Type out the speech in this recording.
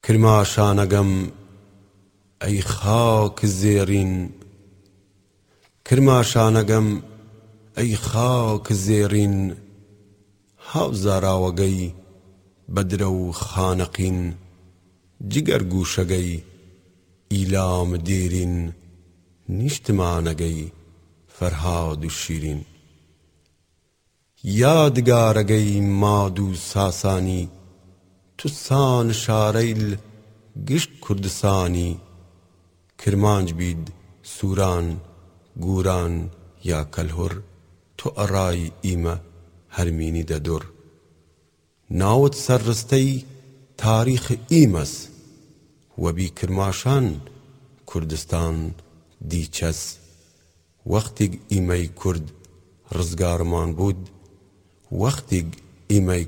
کرماشانەگەم ئەی خاک زێڕین، کرماشانەگەم ئەی خاک زێڕین، هاوزاراوەگەی بەدرە و خانەقین، جگەر گوشەگەی ئیلام دێرین، نیشتمانەگەی فەرهاد و شیرین. یادگارەگەی ماد و ساسانی، توسان شارەیل گشت کوردستانی، کرمانج بید سووران گوران یا کەلهوڕ، تۆ ئەڕای ئیمە هەرمینی دەدوڕ. ناوت سەرڕستەی تاریخ ئیمەس، وەبی کرماشان کوردستان دیچەس. وەختێک ئیمەی کورد ڕزگارمان بوود، وەختێک ئیمەی